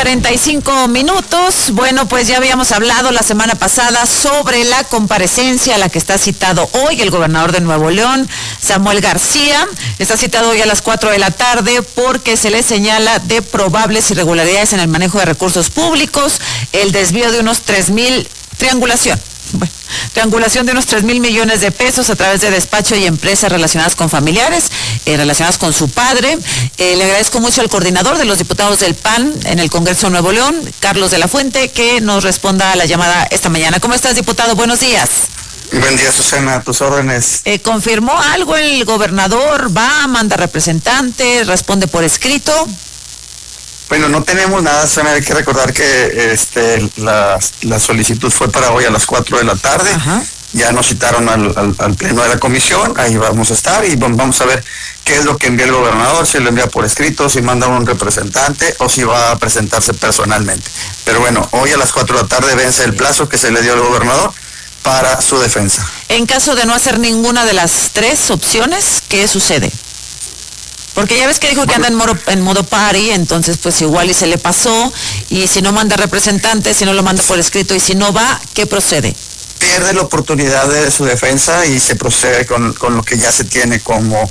6:45. Bueno, pues ya habíamos hablado la semana pasada sobre la comparecencia a la que está citado hoy el gobernador de Nuevo León, Samuel García. Está citado hoy a las 4 de la tarde porque se le señala de probables irregularidades en el manejo de recursos públicos, el desvío de unos 3,000, triangulación de unos 3,000 millones de pesos a través de despacho y empresas relacionadas con familiares, relacionadas con su padre. Le agradezco mucho al coordinador de los diputados del PAN en el Congreso de Nuevo León, Carlos de la Fuente, que nos responda a la llamada esta mañana. ¿Cómo estás, diputado? Buenos días. Buen día, Susana, a tus órdenes. ¿Confirmó algo el gobernador? ¿Va, manda representante, responde por escrito? Bueno, no tenemos nada, Susana. Hay que recordar que la solicitud fue para hoy a las 4 de la tarde. Ajá. Ya nos citaron al pleno de la comisión, ahí vamos a estar y vamos a ver qué es lo que envía el gobernador, si lo envía por escrito, si manda un representante o si va a presentarse personalmente. Pero bueno, hoy a las 4 de la tarde vence el plazo que se le dio al gobernador para su defensa. En caso de no hacer ninguna de las tres opciones, ¿qué sucede? Porque ya ves que dijo que anda en modo party, entonces pues igual y se le pasó, y si no manda representante, si no lo manda por escrito y si no va, ¿qué procede? Pierde la oportunidad de su defensa y se procede con lo que ya se tiene como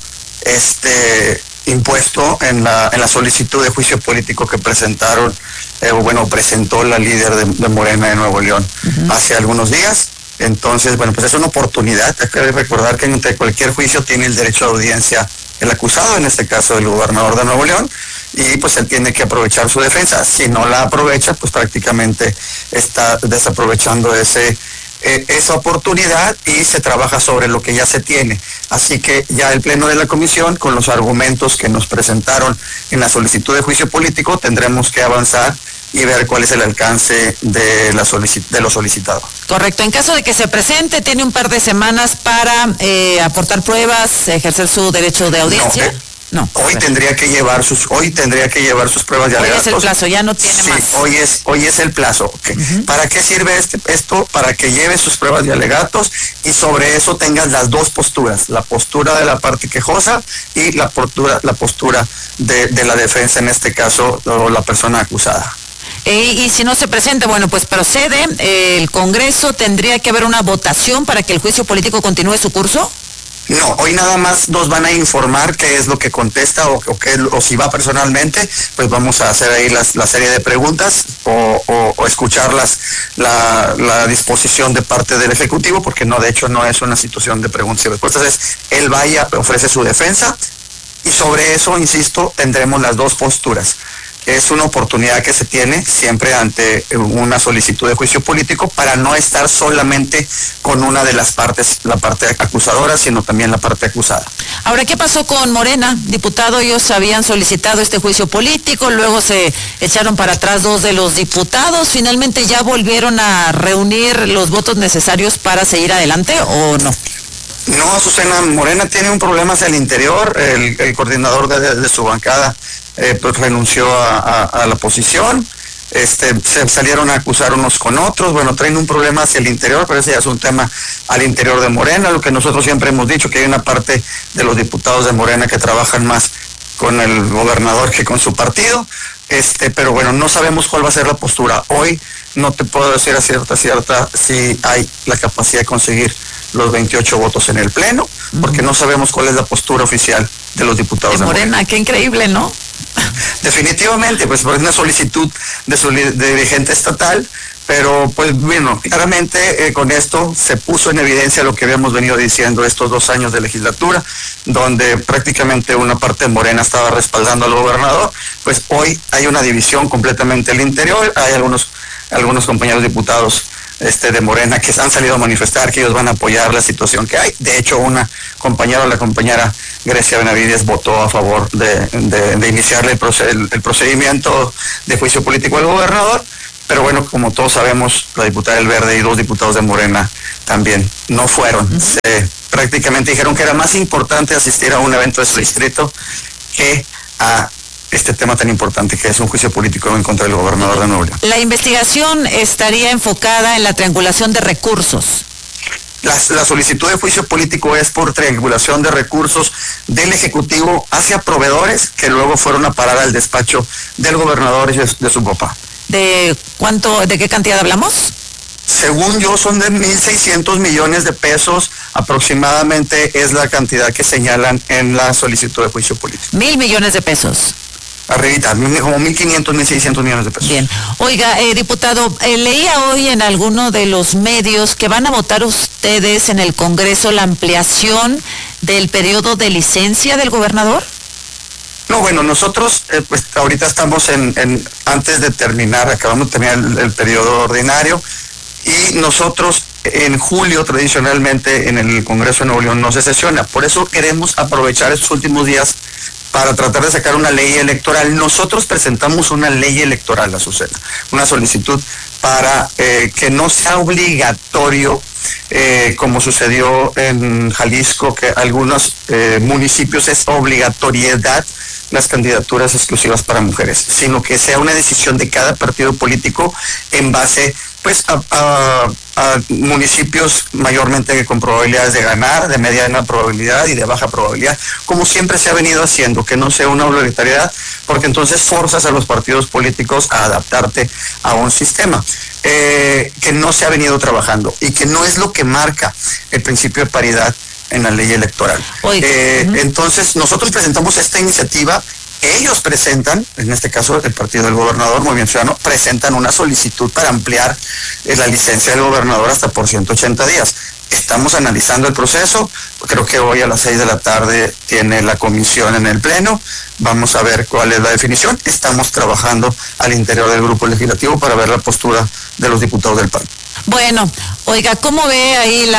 impuesto en la solicitud de juicio político que presentaron, presentó la líder de Morena de Nuevo León hace algunos días. Entonces, bueno, pues es una oportunidad. Hay que recordar que entre cualquier juicio tiene el derecho a audiencia el acusado, en este caso el gobernador de Nuevo León, y pues él tiene que aprovechar su defensa. Si no la aprovecha, pues prácticamente está desaprovechando esa oportunidad y se trabaja sobre lo que ya se tiene. Así que ya el pleno de la comisión, con los argumentos que nos presentaron en la solicitud de juicio político, tendremos que avanzar y ver cuál es el alcance de lo solicitado. Correcto. En caso de que se presente, tiene un par de semanas para aportar pruebas, ejercer su derecho de audiencia. No. Hoy tendría que llevar sus pruebas de alegatos. Hoy es el plazo, ya no tiene más. Hoy es el plazo. Okay. ¿Para qué sirve esto? Para que lleve sus pruebas de alegatos y sobre eso tengas las dos posturas, la postura de la parte quejosa y la postura de la defensa, en este caso, o la persona acusada. Y si no se presenta, bueno, pues procede el Congreso. ¿Tendría que haber una votación para que el juicio político continúe su curso? No, hoy nada más nos van a informar qué es lo que contesta o si va personalmente, pues vamos a hacer ahí la serie de preguntas o escuchar la disposición de parte del Ejecutivo, porque no, de hecho no es una situación de preguntas y respuestas, él vaya, ofrece su defensa y sobre eso, insisto, tendremos las dos posturas. Es una oportunidad que se tiene siempre ante una solicitud de juicio político para no estar solamente con una de las partes, la parte acusadora, sino también la parte acusada. Ahora, ¿qué pasó con Morena, diputado? Ellos habían solicitado este juicio político, luego se echaron para atrás dos de los diputados, ¿finalmente ya volvieron a reunir los votos necesarios para seguir adelante o no? No, Susana, Morena tiene un problema hacia el interior. El coordinador de su bancada pues renunció a la posición. Se salieron a acusar unos con otros. Bueno, traen un problema hacia el interior, pero ese ya es un tema al interior de Morena. Lo que nosotros siempre hemos dicho, que hay una parte de los diputados de Morena que trabajan más con el gobernador que con su partido. Pero bueno, no sabemos cuál va a ser la postura. Hoy no te puedo decir a cierta si hay la capacidad de conseguir los 28 votos en el pleno, porque no sabemos cuál es la postura oficial de los diputados de Morena. Qué increíble, ¿no? Definitivamente, pues es una solicitud de dirigente estatal, pero pues bueno, claramente con esto se puso en evidencia lo que habíamos venido diciendo estos 2 años de legislatura, donde prácticamente una parte de Morena estaba respaldando al gobernador. Pues hoy hay una división completamente al interior. Hay algunos compañeros diputados de Morena que han salido a manifestar que ellos van a apoyar la situación que hay. De hecho, la compañera Grecia Benavides votó a favor de iniciarle el procedimiento de juicio político al gobernador, pero bueno, como todos sabemos, la diputada del Verde y 2 diputados de Morena también no fueron. Prácticamente dijeron que era más importante asistir a un evento de su distrito que a este tema tan importante que es un juicio político en contra del gobernador de Nuevo León. La investigación estaría enfocada en la triangulación de recursos. La solicitud de juicio político es por triangulación de recursos del Ejecutivo hacia proveedores que luego fueron a parar al despacho del gobernador y de su papá. ¿De qué cantidad hablamos? Según yo, son de 1.600 millones de pesos aproximadamente, es la cantidad que señalan en la solicitud de juicio político. 1.000 millones de pesos. Arribita, como 1.500, 1.600 millones de pesos. Bien. Oiga, diputado, leía hoy en alguno de los medios que van a votar ustedes en el Congreso la ampliación del periodo de licencia del gobernador. No, bueno, nosotros pues ahorita estamos antes de terminar, acabamos de terminar el periodo ordinario, y nosotros en julio tradicionalmente en el Congreso de Nuevo León no se sesiona. Por eso queremos aprovechar estos últimos días para tratar de sacar una ley electoral. Nosotros presentamos una ley electoral, Azucena, una solicitud para que no sea obligatorio, como sucedió en Jalisco, que algunos municipios es obligatoriedad las candidaturas exclusivas para mujeres, sino que sea una decisión de cada partido político en base pues a municipios mayormente con probabilidades de ganar, de mediana probabilidad y de baja probabilidad, como siempre se ha venido haciendo, que no sea una obligatoriedad, porque entonces forzas a los partidos políticos a adaptarte a un sistema que no se ha venido trabajando y que no es lo que marca el principio de paridad en la ley electoral. Entonces nosotros presentamos esta iniciativa. Ellos presentan, en este caso el partido del gobernador, Movimiento Ciudadano, presentan una solicitud para ampliar la licencia del gobernador hasta por 180 días. Estamos analizando el proceso, creo que hoy a las 6 de la tarde tiene la comisión en el Pleno, vamos a ver cuál es la definición. Estamos trabajando al interior del grupo legislativo para ver la postura de los diputados del PAN. Bueno, oiga, ¿cómo ve ahí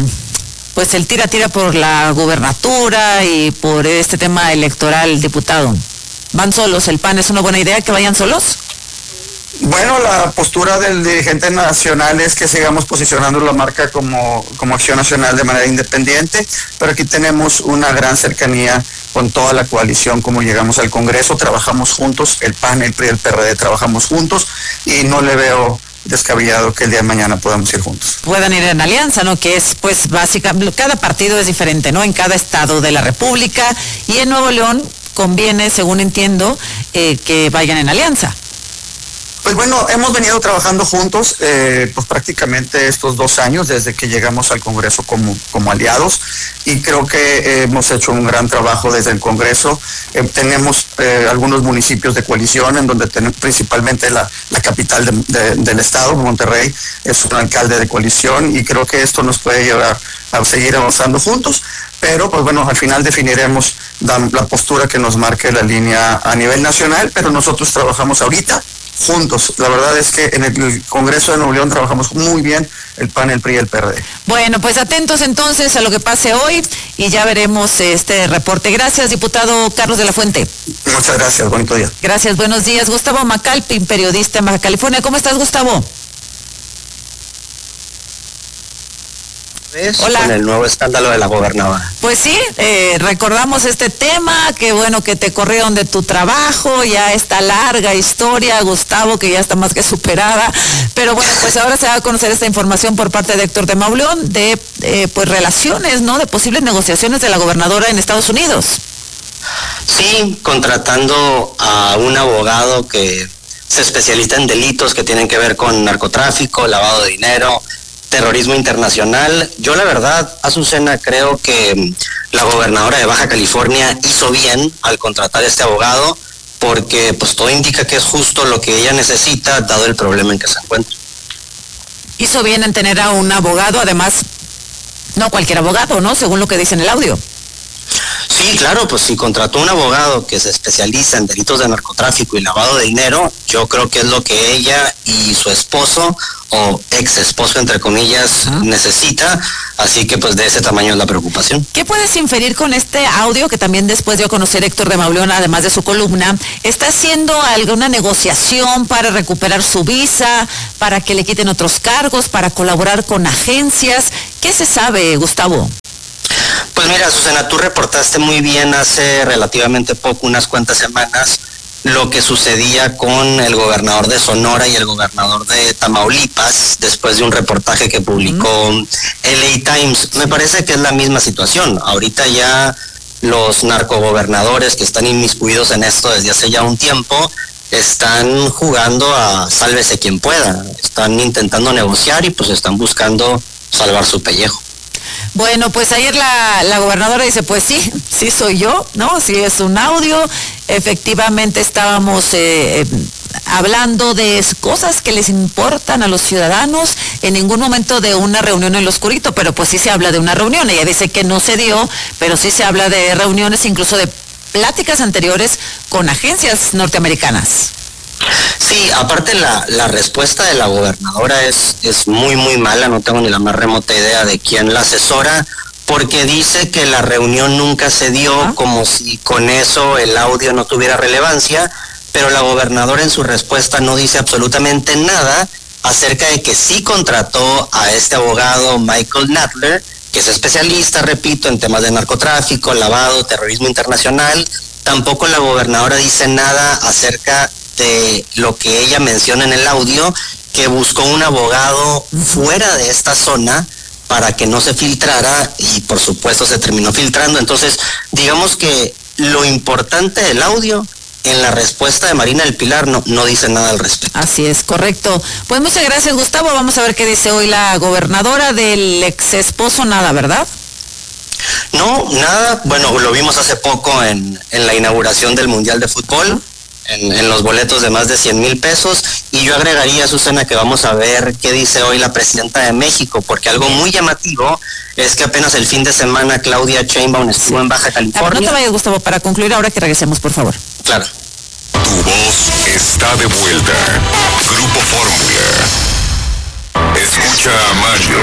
pues el tira por la gubernatura y por este tema electoral, diputado? ¿Van solos? ¿El PAN es una buena idea que vayan solos? Bueno, la postura del dirigente nacional es que sigamos posicionando la marca como Acción Nacional de manera independiente, pero aquí tenemos una gran cercanía con toda la coalición, como llegamos al Congreso, trabajamos juntos, el PAN, el PRI, el PRD trabajamos juntos y no le veo descabellado que el día de mañana podamos ir juntos. Puedan ir en alianza, ¿no? Que es, pues, básicamente, cada partido es diferente, ¿no? En cada estado de la República, y en Nuevo León conviene, según entiendo, que vayan en alianza. Pues bueno, hemos venido trabajando juntos pues prácticamente estos 2 años desde que llegamos al Congreso como aliados, y creo que hemos hecho un gran trabajo desde el Congreso. Tenemos algunos municipios de coalición en donde tenemos principalmente la capital del estado, Monterrey, es un alcalde de coalición, y creo que esto nos puede llevar a seguir avanzando juntos, pero pues bueno, al final definiremos la postura que nos marque la línea a nivel nacional, pero nosotros trabajamos ahorita juntos. La verdad es que en el Congreso de Nuevo León trabajamos muy bien el PAN, el PRI y el PRD. Bueno, pues atentos entonces a lo que pase hoy y ya veremos este reporte. Gracias, diputado Carlos de la Fuente. Muchas gracias, bonito día. Gracias, buenos días. Gustavo Macalpin, periodista en Baja California. ¿Cómo estás, Gustavo? Hola. Con el nuevo escándalo de la gobernadora. Pues sí, recordamos este tema, que bueno que te corrieron de tu trabajo, ya esta larga historia, Gustavo, que ya está más que superada, pero bueno, pues ahora se va a conocer esta información por parte de Héctor de Mauleón de pues relaciones, ¿no? De posibles negociaciones de la gobernadora en Estados Unidos. Sí, contratando a un abogado que se especializa en delitos que tienen que ver con narcotráfico, lavado de dinero, terrorismo internacional. Yo la verdad, Azucena, creo que la gobernadora de Baja California hizo bien al contratar a este abogado, porque pues todo indica que es justo lo que ella necesita, dado el problema en que se encuentra. Hizo bien en tener a un abogado, además, no cualquier abogado, ¿no? Según lo que dice en el audio. Sí, claro, pues si contrató un abogado que se especializa en delitos de narcotráfico y lavado de dinero, yo creo que es lo que ella y su esposo, o ex esposo entre comillas, necesita, así que pues de ese tamaño es la preocupación. ¿Qué puedes inferir con este audio que también después dio a conocer Héctor de Mauleón, además de su columna? ¿Está haciendo alguna negociación para recuperar su visa, para que le quiten otros cargos, para colaborar con agencias? ¿Qué se sabe, Gustavo? Pues mira, Susana, tú reportaste muy bien hace relativamente poco, unas cuantas semanas, lo que sucedía con el gobernador de Sonora y el gobernador de Tamaulipas después de un reportaje que publicó LA Times. Me parece que es la misma situación. Ahorita ya los narcogobernadores que están inmiscuidos en esto desde hace ya un tiempo están jugando a sálvese quien pueda. Están intentando negociar y pues están buscando salvar su pellejo. Bueno, pues ayer la gobernadora dice, pues sí soy yo, ¿no? Sí es un audio. Efectivamente estábamos hablando de cosas que les importan a los ciudadanos, en ningún momento de una reunión en lo oscurito, pero pues sí se habla de una reunión. Ella dice que no se dio, pero sí se habla de reuniones, incluso de pláticas anteriores con agencias norteamericanas. Sí, aparte la respuesta de la gobernadora es muy, muy mala. No tengo ni la más remota idea de quién la asesora, porque dice que la reunión nunca se dio, como si con eso el audio no tuviera relevancia, pero la gobernadora en su respuesta no dice absolutamente nada acerca de que sí contrató a este abogado Michael Nadler, que es especialista, repito, en temas de narcotráfico, lavado, terrorismo internacional. Tampoco la gobernadora dice nada acerca de lo que ella menciona en el audio, que buscó un abogado fuera de esta zona para que no se filtrara, y por supuesto se terminó filtrando. Entonces, digamos que lo importante del audio, en la respuesta de Marina del Pilar no dice nada al respecto. Así es, correcto. Pues muchas gracias, Gustavo. Vamos a ver qué dice hoy la gobernadora. Del ex esposo nada, ¿verdad? No, nada. Bueno, lo vimos hace poco en la inauguración del Mundial de Fútbol, en los boletos de más de 100,000 pesos. Y yo agregaría, Susana, que vamos a ver qué dice hoy la presidenta de México, porque algo muy llamativo es que apenas el fin de semana Claudia Sheinbaum estuvo en Baja California. No te vayas, Gustavo, para concluir ahora que regresemos, por favor. Claro. Tu voz está de vuelta. Grupo Fórmula. Escucha a Mario.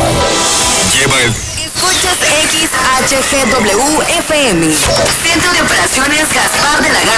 Lleva el... Escuchas XHGW FM. Centro de Operaciones Gaspar de la Garza.